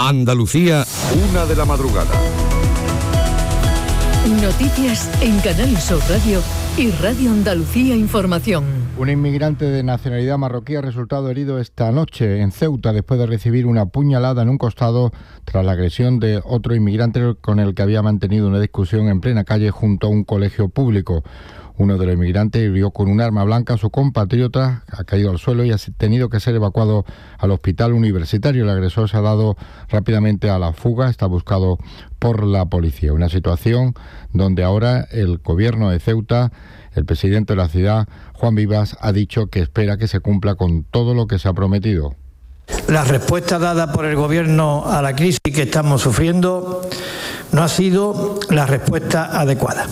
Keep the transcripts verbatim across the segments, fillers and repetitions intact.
Andalucía, una de la madrugada. Noticias en Canal Sur Radio y Radio Andalucía Información. Un inmigrante de nacionalidad marroquí ha resultado herido esta noche en Ceuta después de recibir una puñalada en un costado tras la agresión de otro inmigrante con el que había mantenido una discusión en plena calle junto a un colegio público. Uno de los inmigrantes hirió con un arma blanca a su compatriota, ha caído al suelo y ha tenido que ser evacuado al hospital universitario. El agresor se ha dado rápidamente a la fuga, está buscado por la policía. Una situación donde ahora el gobierno de Ceuta, el presidente de la ciudad, Juan Vivas, ha dicho que espera que se cumpla con todo lo que se ha prometido. La respuesta dada por el gobierno a la crisis que estamos sufriendo no ha sido la respuesta adecuada.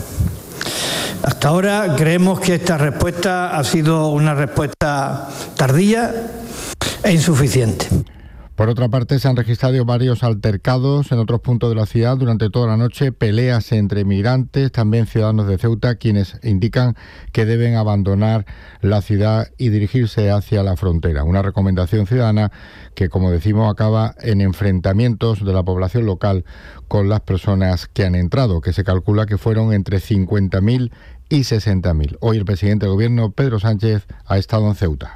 Hasta ahora creemos que esta respuesta ha sido una respuesta tardía e insuficiente. Por otra parte, se han registrado varios altercados en otros puntos de la ciudad durante toda la noche, peleas entre migrantes, también ciudadanos de Ceuta, quienes indican que deben abandonar la ciudad y dirigirse hacia la frontera. Una recomendación ciudadana que, como decimos, acaba en enfrentamientos de la población local con las personas que han entrado, que se calcula que fueron entre cincuenta mil y sesenta mil. Hoy el presidente del gobierno, Pedro Sánchez, ha estado en Ceuta.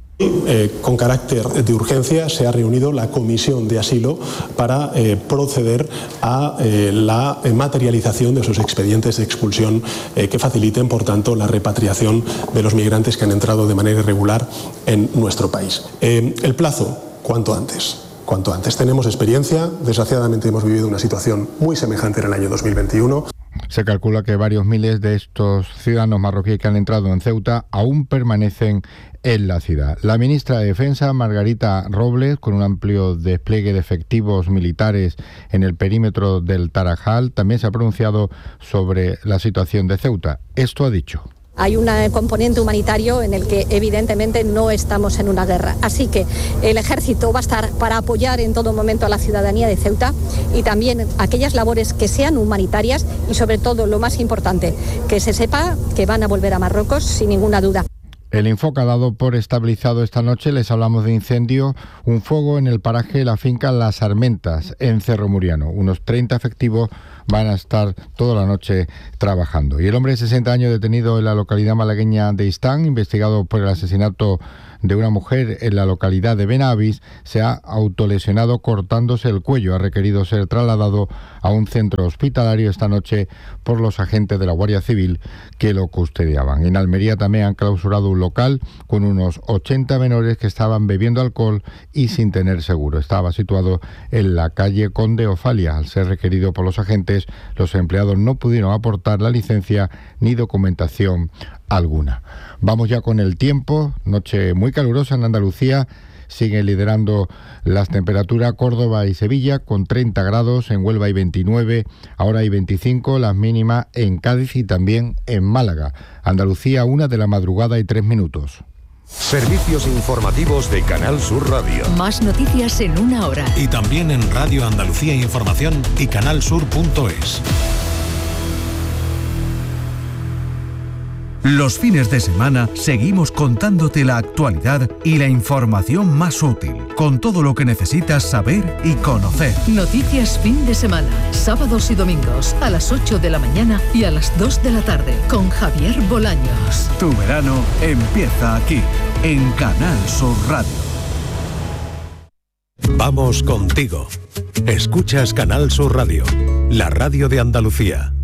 Eh, con carácter de urgencia se ha reunido la Comisión de Asilo para eh, proceder a eh, la materialización de sus expedientes de expulsión eh, que faciliten, por tanto, la repatriación de los migrantes que han entrado de manera irregular en nuestro país. Eh, el plazo, cuanto antes. Cuanto antes. Tenemos experiencia, desgraciadamente hemos vivido una situación muy semejante en el año dos mil veintiuno. Se calcula que varios miles de estos ciudadanos marroquíes que han entrado en Ceuta aún permanecen en la ciudad. La ministra de Defensa, Margarita Robles, con un amplio despliegue de efectivos militares en el perímetro del Tarajal, también se ha pronunciado sobre la situación de Ceuta. Esto ha dicho. Hay un componente humanitario en el que evidentemente no estamos en una guerra. Así que el ejército va a estar para apoyar en todo momento a la ciudadanía de Ceuta y también aquellas labores que sean humanitarias y sobre todo lo más importante, que se sepa que van a volver a Marruecos sin ninguna duda. El Infoca ha dado por estabilizado esta noche. Les hablamos de incendio, un fuego en el paraje de la finca Las Armentas, en Cerro Muriano. Unos treinta efectivos van a estar toda la noche trabajando. Y el hombre de sesenta años detenido en la localidad malagueña de Istán, investigado por el asesinato de una mujer en la localidad de Benavis, se ha autolesionado cortándose el cuello. Ha requerido ser trasladado a un centro hospitalario esta noche por los agentes de la Guardia Civil que lo custodiaban. En Almería también han clausurado un local con unos ochenta menores que estaban bebiendo alcohol y sin tener seguro. Estaba situado en la calle Conde Ofalia. Al ser requerido por los agentes, los empleados no pudieron aportar la licencia ni documentación alguna. Vamos ya con el tiempo. Noche muy calurosa en Andalucía. Siguen liderando las temperaturas Córdoba y Sevilla con treinta grados, en Huelva hay veintinueve, ahora hay veinticinco, las mínimas en Cádiz y también en Málaga. Andalucía, una de la madrugada y tres minutos. Servicios informativos de Canal Sur Radio. Más noticias en una hora. Y también en Radio Andalucía Información y canalsur punto es. Los fines de semana seguimos contándote la actualidad y la información más útil, con todo lo que necesitas saber y conocer. Noticias fin de semana, sábados y domingos, a las ocho de la mañana y a las dos de la tarde, con Javier Bolaños. Tu verano empieza aquí, en Canal Sur Radio. Vamos contigo. Escuchas Canal Sur Radio, la radio de Andalucía.